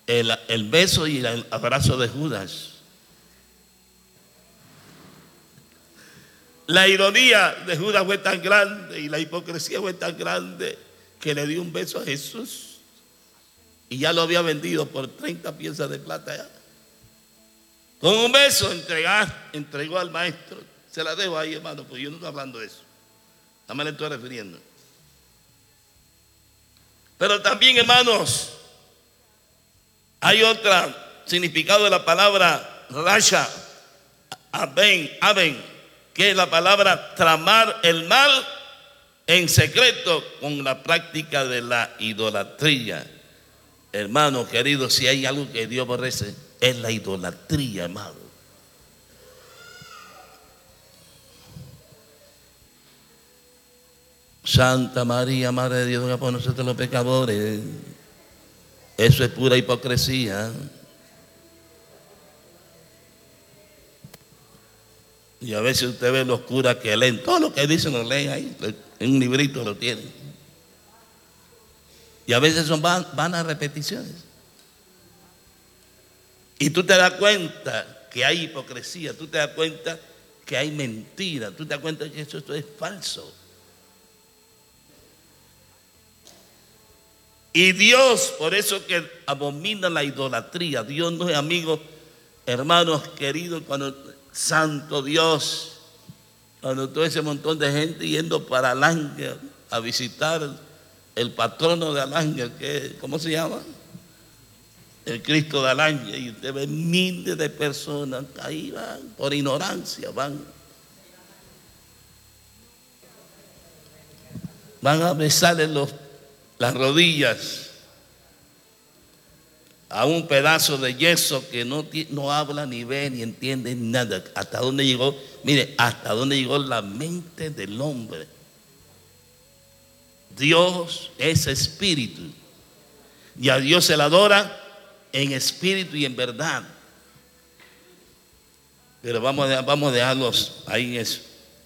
el beso y el abrazo de Judas. La ironía de Judas fue tan grande y la hipocresía fue tan grande que le dio un beso a Jesús y ya lo había vendido por 30 piezas de plata. Ya. Con un beso entregó al maestro. Se la dejo ahí, hermano, porque yo no estoy hablando de eso. Nada más le estoy refiriendo. Pero también, hermanos, hay otro significado de la palabra rasha, aben, que es la palabra tramar el mal en secreto con la práctica de la idolatría. Hermano querido, si hay algo que Dios aborrece, es la idolatría, hermano. Santa María, Madre de Dios, ruega por nosotros los pecadores. Eso es pura hipocresía. Y a veces usted ve los curas que leen, todo lo que dicen lo leen ahí, en un librito lo tienen. Y a veces son vanas repeticiones. Y tú te das cuenta que hay hipocresía, tú te das cuenta que hay mentira, tú te das cuenta que esto es falso. Y Dios, por eso que abomina la idolatría. Dios no es amigo, hermanos queridos, cuando Santo Dios, cuando todo ese montón de gente yendo para Alhambra a visitar el patrono de Alhambra, ¿cómo se llama? El Cristo de Alhambra, y usted ve miles de personas, ahí van, por ignorancia, van a besarle las rodillas a un pedazo de yeso que no habla, ni ve, ni entiende nada. ¿Hasta dónde llegó? Mire, hasta dónde llegó la mente del hombre. Dios es espíritu y a Dios se le adora en espíritu y en verdad. Pero vamos a dejarlos ahí en eso.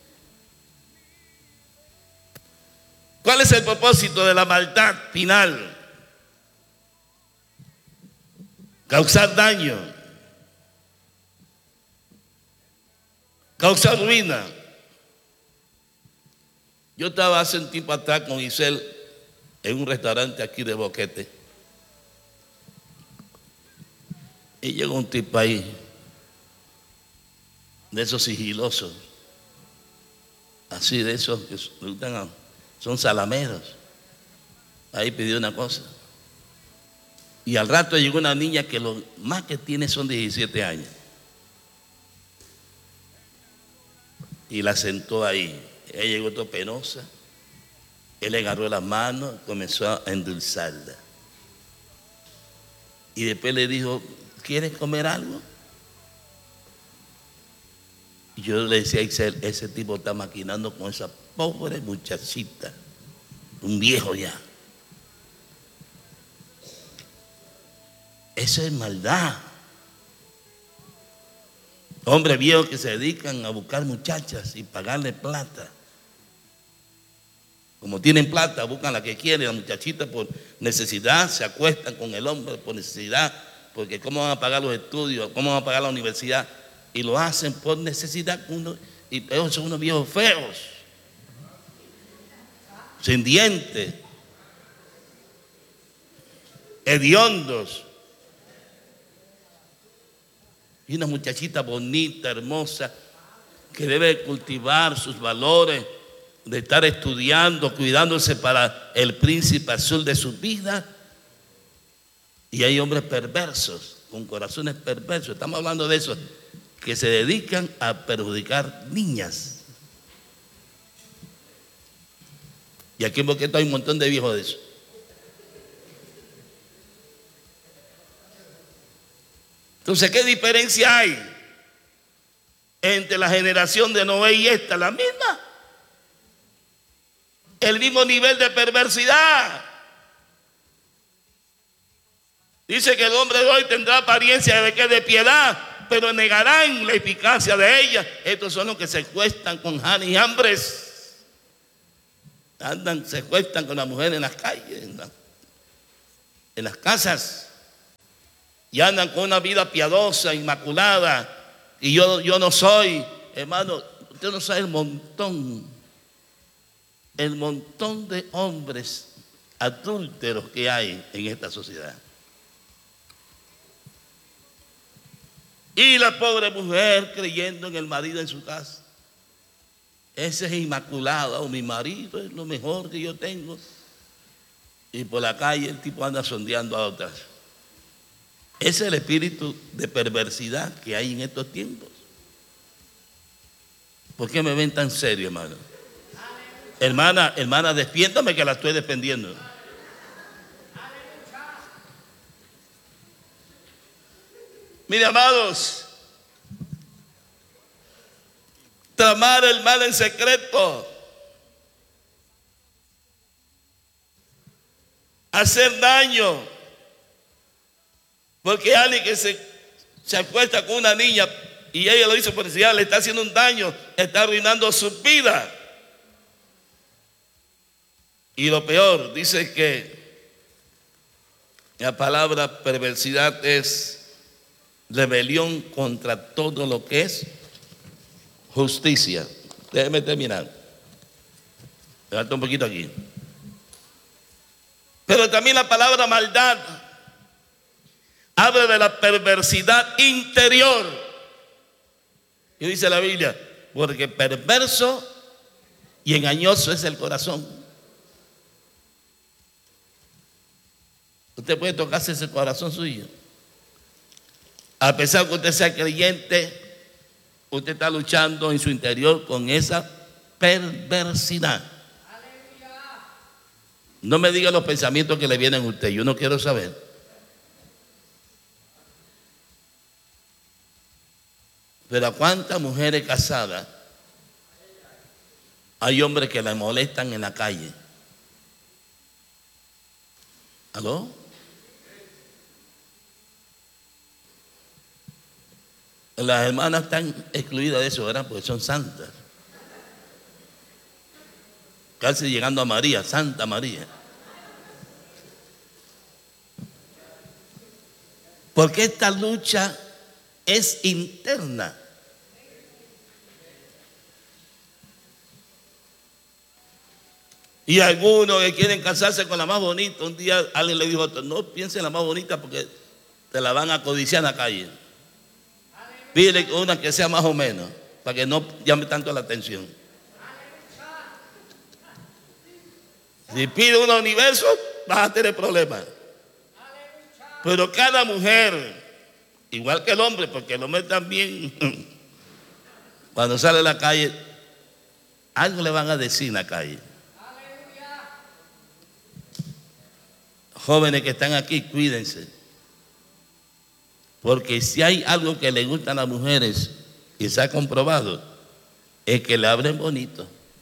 ¿Cuál es el propósito de la maldad final? Causar daño, causar ruina. Yo estaba hace un tiempo atrás con Isel en un restaurante aquí de Boquete. Y llegó un tipo ahí, de esos sigilosos, así de esos que son salameros. Ahí pidió una cosa. Y al rato llegó una niña que lo más que tiene son 17 años. Y la sentó ahí. Ella llegó toda penosa. Él le agarró la mano, comenzó a endulzarla. Y después le dijo, ¿quieres comer algo? Y yo le decía a Isel, ese tipo está maquinando con esa pobre muchachita, un viejo ya. Eso es maldad. Hombres viejos que se dedican a buscar muchachas y pagarle plata. Como tienen plata, buscan la que quieren. La muchachita por necesidad se acuestan con el hombre por necesidad. Porque ¿cómo van a pagar los estudios? ¿Cómo van a pagar la universidad? Y lo hacen por necesidad. Y peor, son unos viejos feos, sin dientes, hediondos. Y una muchachita bonita, hermosa, que debe cultivar sus valores, de estar estudiando, cuidándose para el príncipe azul de su vida. Y hay hombres perversos, con corazones perversos, estamos hablando de eso, que se dedican a perjudicar niñas. Y aquí en Boquete hay un montón de viejos de eso. Entonces, ¿qué diferencia hay entre la generación de Noé y esta? La misma. El mismo nivel de perversidad. Dice que el hombre de hoy tendrá apariencia de piedad, pero negarán la eficacia de ella. Estos son los que se acuestan con Janes y Hambres. Se acuestan con la mujer en las calles, en las casas. y andan con una vida piadosa, inmaculada, y yo no soy, hermano, usted no sabe el montón de hombres adúlteros que hay en esta sociedad. Y la pobre mujer creyendo en el marido en su casa. Ese es inmaculado, oh, mi marido es lo mejor que yo tengo. Y por la calle el tipo anda sondeando a otras. Ese es el espíritu de perversidad que hay en estos tiempos. ¿Por qué me ven tan serio, hermano? Hermana, despiértame que la estoy defendiendo. Mire, amados, tramar el mal en secreto, hacer daño, porque alguien que se acuesta con una niña y ella lo hizo por necesidad, le está haciendo un daño, está arruinando su vida. Y lo peor, dice que la palabra perversidad es rebelión contra todo lo que es justicia. Déjeme terminar. Me falta un poquito aquí. Pero también la palabra maldad habla de la perversidad interior. Y dice la Biblia, porque perverso y engañoso es el corazón. Usted puede tocarse ese corazón suyo. A pesar que usted sea creyente, usted está luchando en su interior con esa perversidad. No me diga los pensamientos que le vienen a usted, yo no quiero saber. Pero ¿a cuántas mujeres casadas hay hombres que la molestan en la calle? ¿Aló? Las hermanas están excluidas de eso, ¿verdad? Porque son santas. Casi llegando a María, Santa María. Porque esta lucha es interna. Y algunos que quieren casarse con la más bonita, un día alguien le dijo a otro, no piense en la más bonita porque te la van a codiciar en la calle. Pídele una que sea más o menos, para que no llame tanto la atención. Si pide un universo, vas a tener problemas. Pero cada mujer, igual que el hombre, porque el hombre también, cuando sale a la calle, algo le van a decir en la calle. Jóvenes que están aquí, cuídense. Porque si hay algo que le gusta a las mujeres, y se ha comprobado, es que le hablen bonito.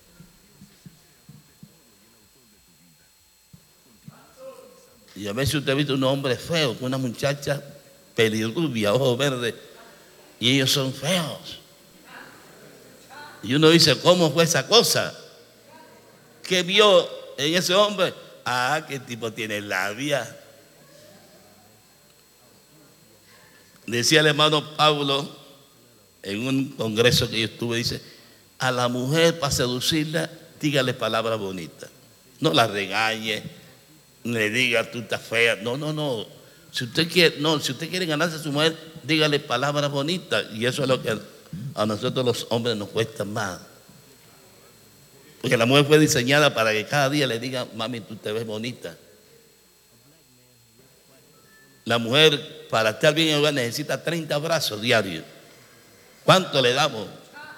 Y a veces usted ha visto un hombre feo con una muchacha pelirrubia, ojos verdes, y ellos son feos. Y uno dice, ¿cómo fue esa cosa? ¿Qué vio en ese hombre? Ah, qué tipo tiene labia. Decía el hermano Pablo en un congreso que yo estuve, dice, a la mujer para seducirla, dígale palabras bonitas. No la regañe, le diga tú estás fea. No. Si usted quiere ganarse a su mujer, dígale palabras bonitas. Y eso es lo que a nosotros los hombres nos cuesta más. Porque la mujer fue diseñada para que cada día le diga, mami, tú te ves bonita. La mujer, para estar bien en hogar, necesita 30 abrazos diarios. ¿Cuánto le damos?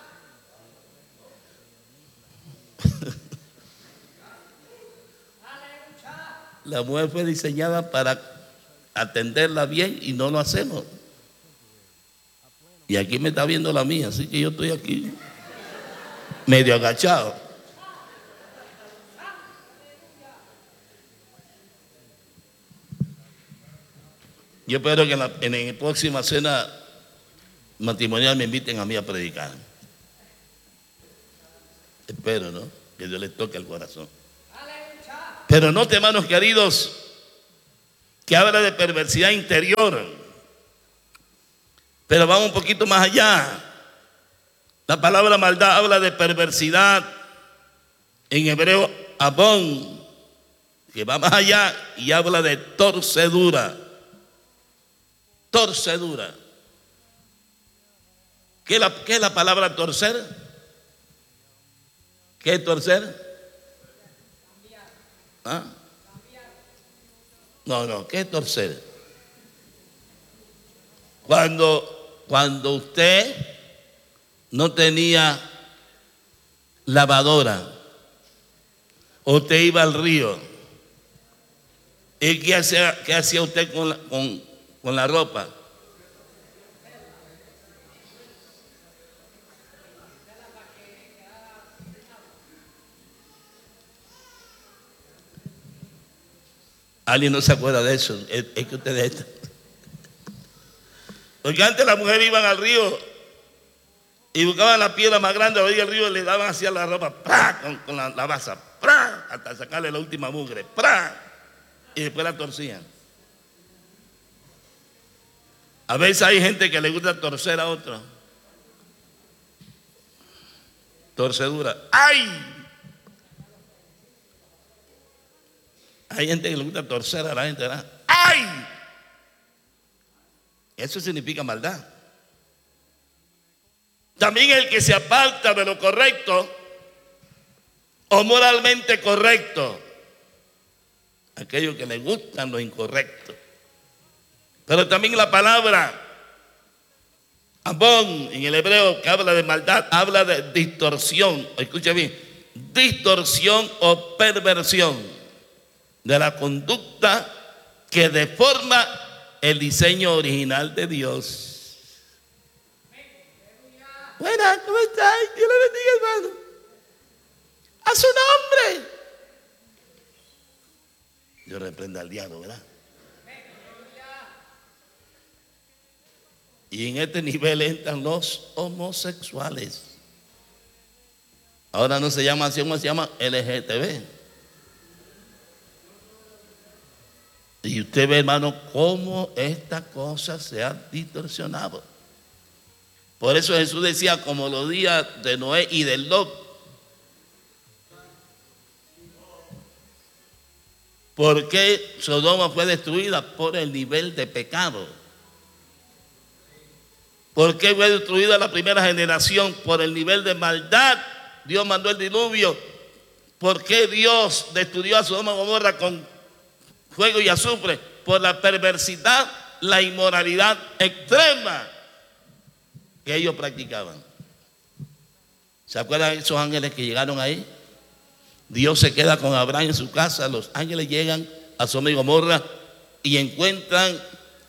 La mujer fue diseñada para atenderla bien y no lo hacemos. Y aquí me está viendo la mía, así que yo estoy aquí medio agachado. Yo espero que en la próxima cena matrimonial me inviten a mí a predicar. Espero, ¿no? Que Dios les toque el corazón. Pero note, hermanos queridos, que habla de perversidad interior. Pero vamos un poquito más allá. La palabra maldad habla de perversidad. En hebreo, abón, que va más allá y habla de torcedura. Torcedura. ¿Qué es la palabra torcer? ¿Qué es torcer? ¿Ah? No, ¿qué es torcer? Cuando usted no tenía lavadora, usted iba al río, ¿y qué hacía usted con la ropa? Alguien no se acuerda de eso, es que ustedes están. Porque antes las mujeres iban al río y buscaban la piedra más grande, orilla del río, y le daban así a la ropa, ¡pra! con la basa, ¡pra! Hasta sacarle la última mugre, ¡pra! Y después la torcían. A veces hay gente que le gusta torcer a otro. Torcedura. ¡Ay! Hay gente que le gusta torcer a la gente, ¿verdad? ¡Ay! Eso significa maldad. También el que se aparta de lo correcto o moralmente correcto. Aquellos que le gustan lo incorrecto. Pero también la palabra abón en el hebreo, que habla de maldad, habla de distorsión. Escucha bien, distorsión o perversión de la conducta que deforma el diseño original de Dios. Buenas, ¿cómo estás? Dios le bendiga, hermano. A su nombre. Yo reprendo al diablo, ¿verdad? Y en este nivel entran los homosexuales. Ahora no se llama así, se llama LGTB. Y usted ve, hermano, cómo esta cosa se ha distorsionado. Por eso Jesús decía, como los días de Noé y de Lot. ¿Por qué Sodoma fue destruida? Por el nivel de pecado. ¿Por qué fue destruida la primera generación? Por el nivel de maldad. Dios mandó el diluvio. ¿Por qué Dios destruyó a Sodoma y Gomorra con fuego y azufre? Por la perversidad, la inmoralidad extrema que ellos practicaban. ¿Se acuerdan de esos ángeles que llegaron ahí? Dios se queda con Abraham en su casa. Los ángeles llegan a Sodoma y Gomorra y encuentran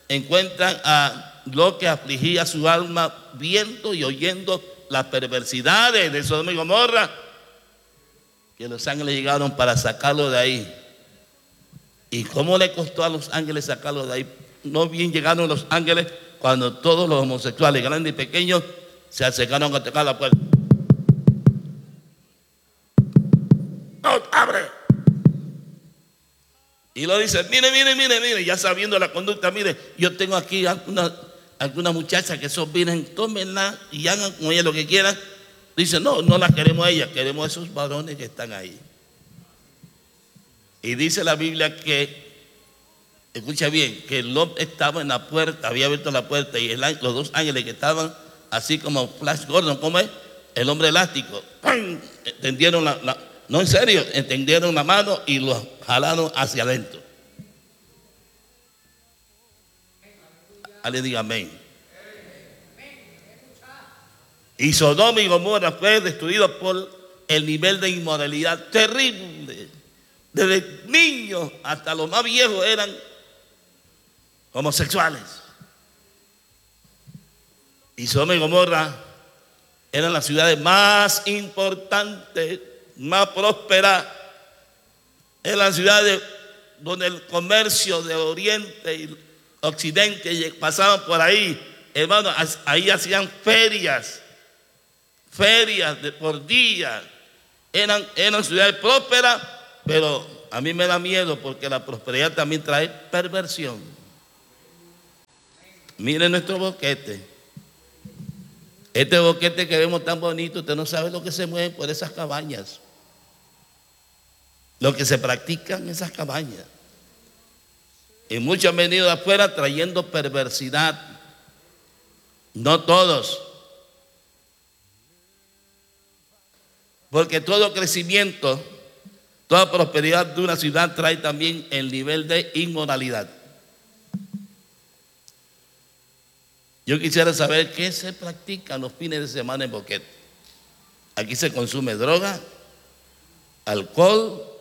a lo que afligía su alma, viendo y oyendo las perversidades de Sodoma y Gomorra, que los ángeles llegaron para sacarlo de ahí. ¿Y cómo le costó a los ángeles sacarlo de ahí? No bien llegaron los ángeles cuando todos los homosexuales, grandes y pequeños, se acercaron a tocar la puerta. ¡No, abre! Y lo dice, mire, ya sabiendo la conducta, mire, yo tengo aquí algunas muchachas que son virgen, tómenla y hagan con ella lo que quieran. Dice, no las queremos a ellas, queremos a esos varones que están ahí. Y dice la Biblia que, escucha bien, que Lot estaba en la puerta, había abierto la puerta, y los dos ángeles que estaban así como Flash Gordon, ¿cómo es? El hombre elástico, ¡pam! Tendieron no, en serio, tendieron la mano y los jalaron hacia adentro. Alguien diga amén. Y Sodoma y Gomorra fue destruido por el nivel de inmoralidad terrible. Desde niños hasta los más viejos eran homosexuales. Y Sodoma y Gomorra eran las ciudades más importantes, más prósperas. Eran las ciudades donde el comercio de Oriente y Occidente pasaban por ahí. Hermano, ahí hacían ferias por día. Eran ciudades prósperas. Pero a mí me da miedo porque la prosperidad también trae perversión. Miren nuestro boquete. Este boquete que vemos tan bonito, usted no sabe lo que se mueve por esas cabañas, lo que se practica en esas cabañas. Y muchos han venido de afuera trayendo perversidad. No todos. Porque todo crecimiento, toda prosperidad de una ciudad trae también el nivel de inmoralidad. Yo quisiera saber qué se practica los fines de semana en Boquete. Aquí se consume droga, alcohol,